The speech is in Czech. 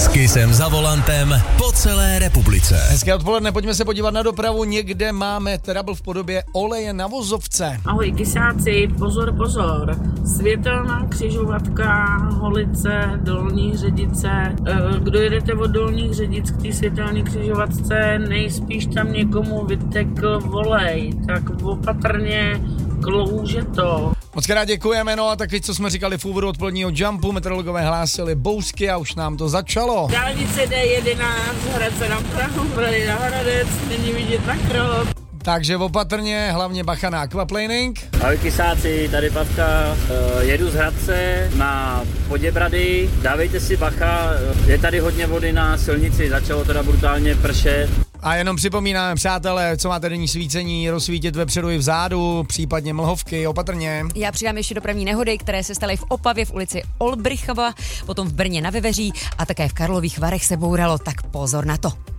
S Kissem za volantem po celé republice. Hezké odpoledne, pojďme se podívat na dopravu. Někde máme trouble v podobě oleje na vozovce. Ahoj kysáci, pozor, pozor. Světelná křižovatka, Holice, Dolní Ředice. Kdo jedete od Dolních Ředic k té světelné křižovatce, nejspíš tam někomu vytekl volej, tak opatrně klouže to. Moc krát děkujeme, no a taky, co jsme říkali v úvodu odpoledního jumpu, meteorologové hlásili bouřky a už nám to začalo. Dálnice D11, Hradce na Prahu, Brady na Hradec, není vidět na krok. Takže opatrně, hlavně bacha na aquaplaning. Ahoj kysáci, tady Pavka, jedu z Hradce na Poděbrady, dávejte si bacha, je tady hodně vody na silnici, začalo teda brutálně pršet. A jenom připomínáme, přátelé, co máte denní svícení, rozsvítit vepředu i vzadu, případně mlhovky, opatrně. Já přidám ještě dopravní nehody, které se staly v Opavě v ulici Olbrichova, potom v Brně na Veveří a také v Karlových Varech se bouralo, tak pozor na to.